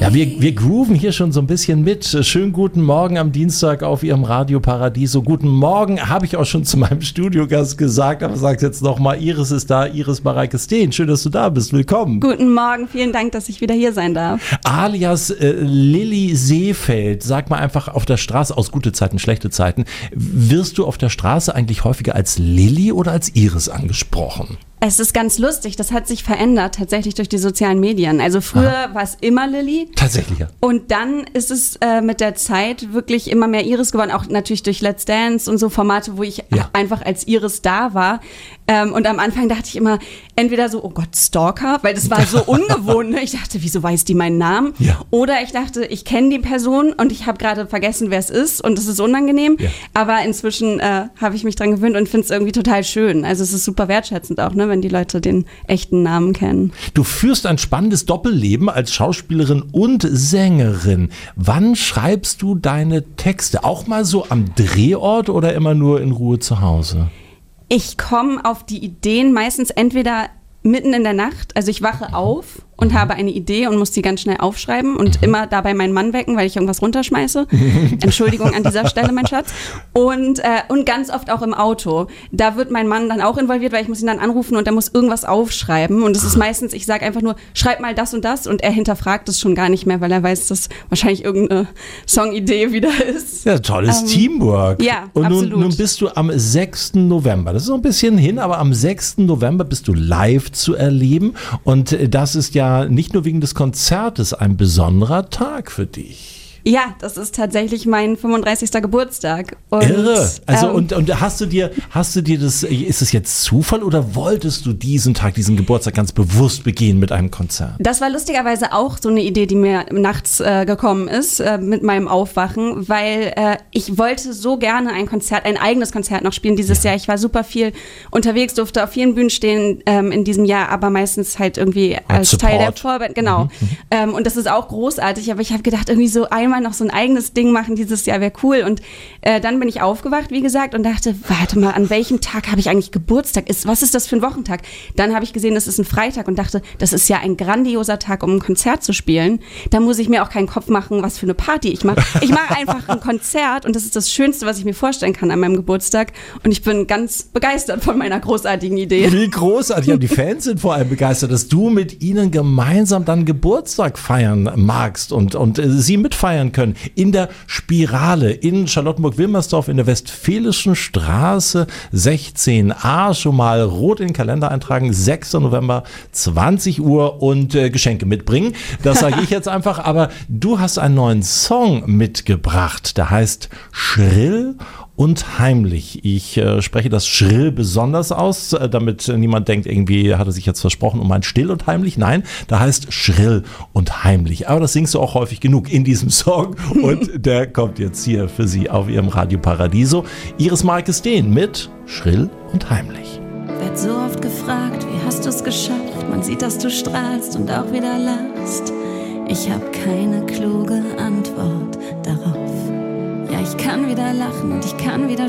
Ja, wir grooven hier schon so ein bisschen mit. Schönen guten Morgen am Dienstag auf Ihrem Radio Paradiso. Guten Morgen, habe ich auch schon zu meinem Studiogast gesagt, aber sag jetzt nochmal, Iris ist da, Iris Mareike Steen. Schön, dass du da bist. Willkommen. Guten Morgen, vielen Dank, dass ich wieder hier sein darf. Alias Lilly Seefeld. Sag mal einfach auf der Straße, aus gute Zeiten, schlechte Zeiten, wirst du auf der Straße eigentlich häufiger als Lilly oder als Iris angesprochen? Es ist ganz lustig, das hat sich verändert, tatsächlich durch die sozialen Medien. Also früher war es immer Lilly. Tatsächlich, ja. Und dann ist es mit der Zeit wirklich immer mehr Iris geworden, auch natürlich durch Let's Dance und so Formate, wo ich einfach als Iris da war. Und am Anfang dachte ich immer, entweder so, oh Gott, Stalker, weil das war so ungewohnt. Ne? Ich dachte, wieso weiß die meinen Namen? Ja. Oder ich dachte, ich kenne die Person und ich habe gerade vergessen, wer es ist und es ist unangenehm. Ja. Aber inzwischen habe ich mich dran gewöhnt und finde es irgendwie total schön. Also es ist super wertschätzend auch, ne, wenn die Leute den echten Namen kennen. Du führst ein spannendes Doppelleben als Schauspielerin und Sängerin. Wann schreibst du deine Texte? Auch mal so am Drehort oder immer nur in Ruhe zu Hause? Ich komme auf die Ideen meistens entweder mitten in der Nacht, also ich wache auf und habe eine Idee und muss die ganz schnell aufschreiben und immer dabei meinen Mann wecken, weil ich irgendwas runterschmeiße. Entschuldigung an dieser Stelle, mein Schatz. Und ganz oft auch im Auto. Da wird mein Mann dann auch involviert, weil ich muss ihn dann anrufen und er muss irgendwas aufschreiben. Und es ist meistens, ich sage einfach nur, schreib mal das und er hinterfragt es schon gar nicht mehr, weil er weiß, dass wahrscheinlich irgendeine Songidee wieder ist. Ja, tolles Teamwork. Ja, und absolut. Nun bist du am 6. November. Das ist noch ein bisschen hin, aber am 6. November bist du live zu erleben. Und das ist ja nicht nur wegen des Konzertes ein besonderer Tag für dich. Ja, das ist tatsächlich mein 35. Geburtstag. Und, irre. Also und hast du dir das, ist es jetzt Zufall oder wolltest du diesen Tag, diesen Geburtstag ganz bewusst begehen mit einem Konzert? Das war lustigerweise auch so eine Idee, die mir nachts gekommen ist mit meinem Aufwachen, weil ich wollte so gerne ein eigenes Konzert noch spielen dieses Jahr. Ich war super viel unterwegs, durfte auf vielen Bühnen stehen in diesem Jahr, aber meistens halt irgendwie als Teil der Vorband. Genau. Und das ist auch großartig, aber ich habe gedacht, irgendwie so einmal noch so ein eigenes Ding machen dieses Jahr wäre cool. Und dann bin ich aufgewacht, wie gesagt, und dachte, warte mal, an welchem Tag habe ich eigentlich Geburtstag? Was ist das für ein Wochentag? Dann habe ich gesehen, das ist ein Freitag und dachte, das ist ja ein grandioser Tag, um ein Konzert zu spielen. Da muss ich mir auch keinen Kopf machen, was für eine Party ich mache. Ich mache einfach ein Konzert und das ist das Schönste, was ich mir vorstellen kann an meinem Geburtstag. Und ich bin ganz begeistert von meiner großartigen Idee. Wie großartig. Ja, die Fans sind vor allem begeistert, dass du mit ihnen gemeinsam dann Geburtstag feiern magst und sie mitfeiern können. In der Spirale in Charlottenburg-Wilmersdorf in der Westfälischen Straße 16a. Schon mal rot in den Kalender eintragen. 6. November, 20 Uhr und Geschenke mitbringen. Das sage ich jetzt einfach. Aber du hast einen neuen Song mitgebracht. Der heißt Schrill und heimlich. Ich spreche das schrill besonders aus, damit niemand denkt, irgendwie hat er sich jetzt versprochen um ein still und heimlich. Nein, da heißt schrill und heimlich. Aber das singst du auch häufig genug in diesem Song und der kommt jetzt hier für Sie auf Ihrem Radio Paradiso. Iris Mareike Steen mit Schrill und heimlich. Werd so oft gefragt, wie hast du es geschafft? Man sieht, dass du strahlst und auch wieder lachst. Ich hab keine kluge Antwort darauf. Ja, ich kann wieder lachen und ich kann wieder